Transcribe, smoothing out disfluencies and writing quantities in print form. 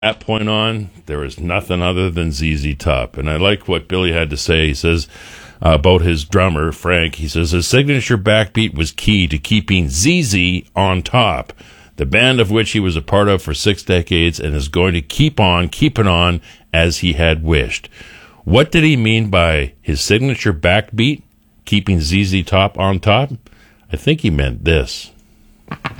that point on, there was nothing other than ZZ Top. And I like what Billy had to say. He says about his drummer, Frank, he says his signature backbeat was key to keeping ZZ on top, the band of which he was a part of for 6 decades and is going to keep on keeping on as he had wished. What did he mean by his signature backbeat, keeping ZZ Top on top? I think he meant this.